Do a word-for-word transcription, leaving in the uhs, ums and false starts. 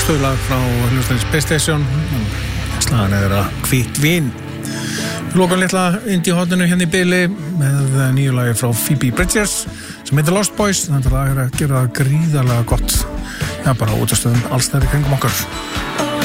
stöðlag frá hljómsveitinni Space Station. Slagan er að Hvítt vín. Við lokum litla indie-hotninu hérna í bili með nýju lagi frá Phoebe Bridgers sem heitir Lost Boys. Þetta lag er að gera gríðarlega gott. Já, bara út af stöðum alls þær í kringum okkar.